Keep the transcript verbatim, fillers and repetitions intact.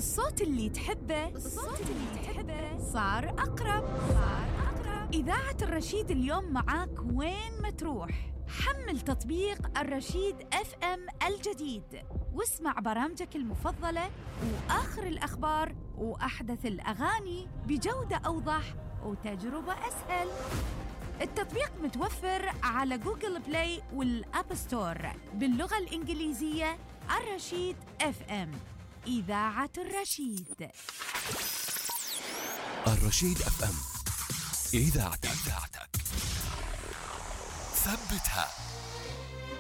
الصوت اللي تحبه الصوت اللي تحبه صار أقرب صار أقرب. إذاعة الرشيد اليوم معاك وين ما تروح. حمل تطبيق الرشيد اف ام الجديد واسمع برامجك المفضلة وآخر الأخبار وأحدث الأغاني بجودة أوضح وتجربة أسهل. التطبيق متوفر على جوجل بلاي والأب ستور باللغة الإنجليزية. الرشيد اف ام، إذاعة الرشيد. الرشيد اف ام، إذاعتك. ثبتها.